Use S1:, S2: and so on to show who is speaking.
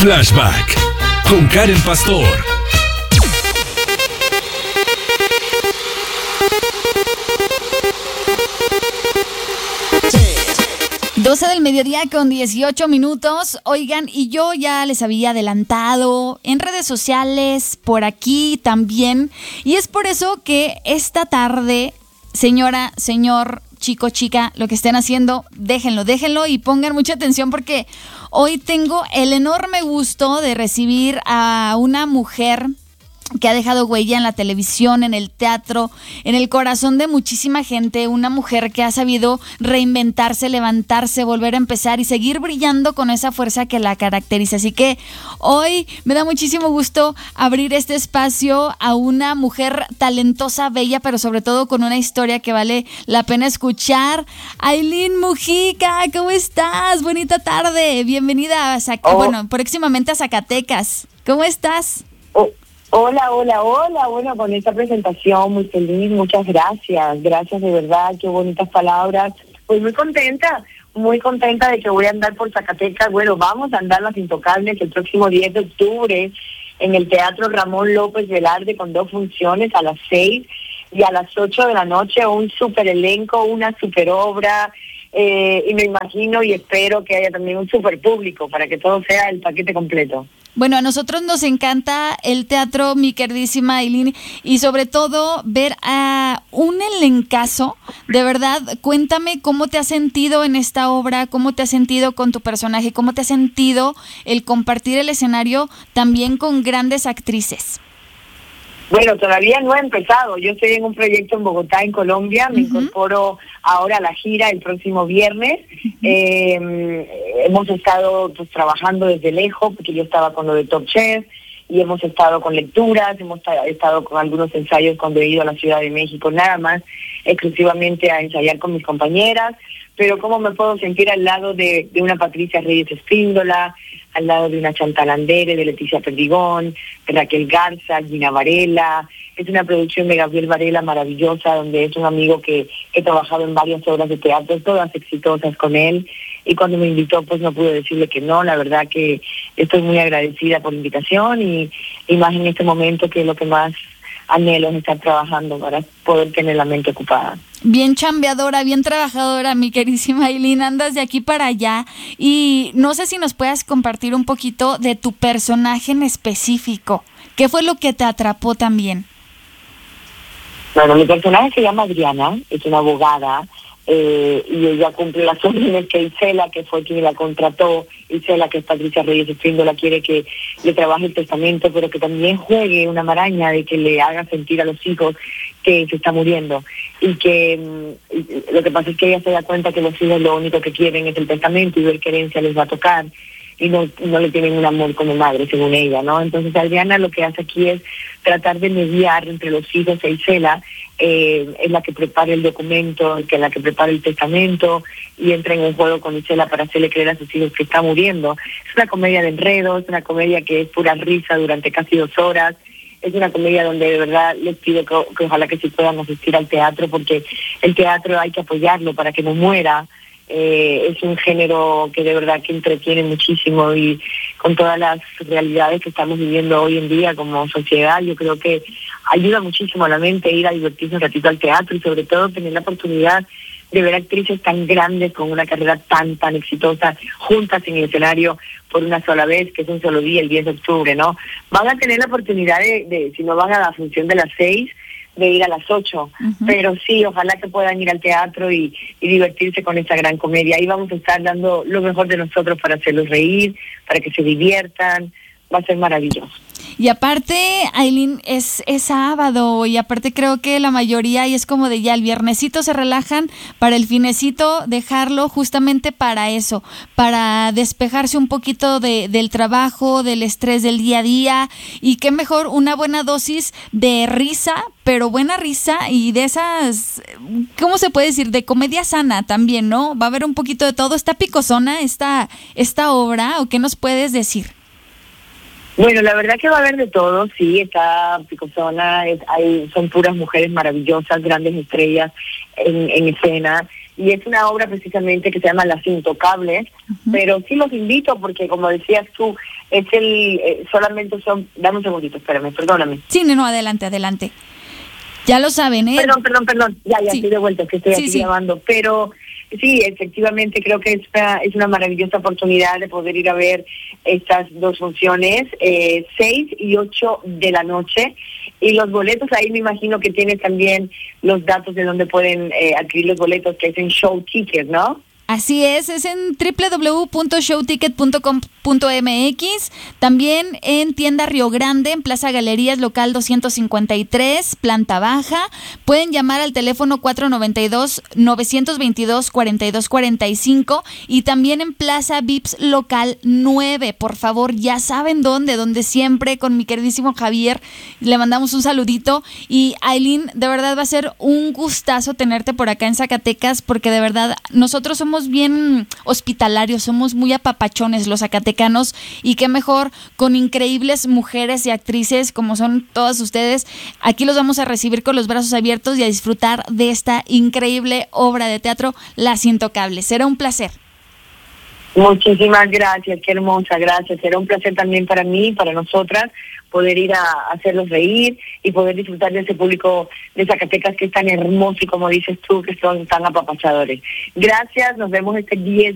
S1: Flashback con Karen Pastor.
S2: Del mediodía con 18 minutos. Oigan, y yo ya les había adelantado en redes sociales, por aquí también, y es por eso que esta tarde, señora, señor, chico, chica, lo que estén haciendo, déjenlo y pongan mucha atención porque hoy tengo el enorme gusto de recibir a una mujer que ha dejado huella en la televisión, en el teatro, en el corazón de muchísima gente, una mujer que ha sabido reinventarse, levantarse, volver a empezar y seguir brillando con esa fuerza que la caracteriza. Así que hoy me da muchísimo gusto abrir este espacio a una mujer talentosa, bella, pero sobre todo con una historia que vale la pena escuchar. Ailín Mujica, ¿cómo estás? Bonita tarde, bienvenida a próximamente a Zacatecas. ¿Cómo estás?
S3: Hola, bueno, con esta presentación muy feliz, muchas gracias de verdad, qué bonitas palabras. Pues muy contenta de que voy a andar por Zacatecas. Bueno, vamos a andar Las Intocables el próximo 10 de octubre en el Teatro Ramón López Velarde con 2 funciones, a las 6 y a las 8 de la noche, un super elenco, una super obra, y me imagino y espero que haya también un super público para que todo sea el paquete completo.
S2: Bueno, a nosotros nos encanta el teatro, mi queridísima Ailín, y sobre todo ver a un elencazo. De verdad, cuéntame cómo te has sentido en esta obra, cómo te has sentido con tu personaje, cómo te has sentido el compartir el escenario también con grandes actrices.
S3: Bueno, todavía no he empezado. Yo estoy en un proyecto en Bogotá, en Colombia. Me incorporo ahora a la gira el próximo viernes. Hemos estado trabajando desde lejos, porque yo estaba con lo de Top Chef, y hemos estado con lecturas, hemos estado con algunos ensayos cuando he ido a la Ciudad de México, nada más, exclusivamente a ensayar con mis compañeras. Pero cómo me puedo sentir al lado de una Patricia Reyes Espíndola, al lado de una Chantal Andere, de Leticia Perdigón, de Raquel Garza, Gina Varela. Es una producción de Gabriel Varela maravillosa, donde es un amigo que he trabajado en varias obras de teatro, todas exitosas con él. Y cuando me invitó, pues no pude decirle que no. La verdad que estoy muy agradecida por la invitación y más en este momento, que lo que más anhelo es estar trabajando para poder tener la mente ocupada.
S2: Bien chambeadora, bien trabajadora, mi queridísima Ailín, andas de aquí para allá y no sé si nos puedas compartir un poquito de tu personaje en específico. ¿Qué fue lo que te atrapó también?
S3: Bueno, mi personaje se llama Adriana, es una abogada, y ella cumple las órdenes que Isela, que fue quien la contrató, Isela, que es Patricia Reyes Espíndola, quiere que le trabaje el testamento, pero que también juegue una maraña de que le haga sentir a los hijos que se está muriendo, y que lo que pasa es que ella se da cuenta que los hijos lo único que quieren es el testamento y ver qué herencia les va a tocar, y no le tienen un amor como madre, según ella, ¿no? Entonces Adriana lo que hace aquí es tratar de mediar entre los hijos e Isela. Es la que prepara el documento, que es la que prepara el testamento, y entra en un juego con Isela para hacerle creer a sus hijos que está muriendo. Es una comedia de enredos, es una comedia que es pura risa durante casi 2 horas. Es una comedia donde de verdad les pido que ojalá que sí puedan asistir al teatro, porque el teatro hay que apoyarlo para que no muera. Es un género que de verdad que entretiene muchísimo, y con todas las realidades que estamos viviendo hoy en día como sociedad, yo creo que ayuda muchísimo a la mente ir a divertirse un ratito al teatro, y sobre todo tener la oportunidad de ver actrices tan grandes con una carrera tan exitosa juntas en el escenario por una sola vez, que es un solo día, el 10 de octubre, ¿no? Van a tener la oportunidad de si no van a la función de las 6, de ir a las 8, pero sí, ojalá que puedan ir al teatro y divertirse con esta gran comedia. Ahí vamos a estar dando lo mejor de nosotros para hacerlos reír, para que se diviertan. Va a ser maravilloso.
S2: Y aparte, Ailín, es sábado, y aparte creo que la mayoría, y es como de ya el viernesito se relajan, para el finecito dejarlo justamente para eso, para despejarse un poquito del trabajo, del estrés del día a día, y qué mejor una buena dosis de risa, pero buena risa, y de esas, ¿cómo se puede decir? De comedia sana también, ¿no? Va a haber un poquito de todo. ¿Está picosona esta obra, o qué nos puedes decir?
S3: Bueno, la verdad que va a haber de todo, sí, está picosona, son puras mujeres maravillosas, grandes estrellas en escena. y es una obra precisamente que se llama Las Intocables, pero sí los invito porque, como decías tú, es solamente son... Dame un segundito, espérame, perdóname.
S2: Sí, no, adelante. Ya lo saben, ¿eh?
S3: Perdón, ya, sí. Estoy de vuelta, que estoy aquí grabando, pero... Sí, efectivamente, creo que es una maravillosa oportunidad de poder ir a ver estas dos funciones, 6 y 8 de la noche. Y los boletos, ahí me imagino que tienes también los datos de donde pueden adquirir los boletos, que es en Show Ticket, ¿no?
S2: Así es en www.showticket.com.mx, también en Tienda Río Grande, en Plaza Galerías, local 253, planta baja. Pueden llamar al teléfono 492-922-4245 y también en Plaza Vips, local 9. Por favor, ya saben donde siempre con mi queridísimo Javier le mandamos un saludito. Y Aileen, de verdad va a ser un gustazo tenerte por acá en Zacatecas, porque de verdad nosotros somos bien hospitalarios, somos muy apapachones los zacatecanos, y qué mejor con increíbles mujeres y actrices como son todas ustedes. Aquí los vamos a recibir con los brazos abiertos y a disfrutar de esta increíble obra de teatro, Las Intocables. Será un placer.
S3: Muchísimas gracias, qué hermosa, gracias. Será un placer también para mí, para nosotras, poder ir a hacerlos reír y poder disfrutar de ese público de Zacatecas que es tan hermoso y, como dices tú, que son tan apapachadores. Gracias, nos vemos este 10